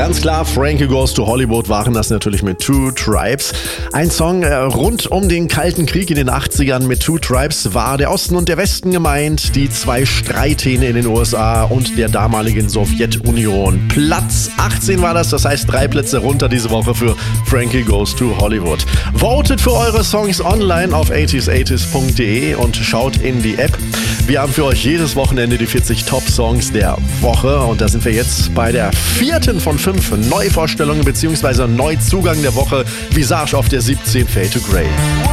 Ganz klar, Frankie Goes to Hollywood waren das natürlich mit Two Tribes. Ein Song rund um den Kalten Krieg in den 80ern. Mit Two Tribes war der Osten und der Westen gemeint, die zwei Streithähne in den USA und der damaligen Sowjetunion. Platz 18 war das heißt 3 Plätze runter diese Woche für Frankie Goes to Hollywood. Votet für eure Songs online auf 80s80s.de und schaut in die App. Wir haben für euch jedes Wochenende die 40 Top-Songs der Woche und da sind wir jetzt bei der 4. von 5 Neuvorstellungen bzw. Neuzugang der Woche. Visage auf der 17, Fade to Grey.